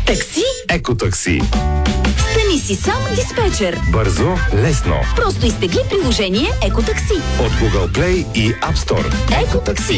Такси? Екотакси. Стани си сам диспетчер. Бързо, лесно. Просто изтегли приложение Екотакси. От Google Play и App Store. Екотакси.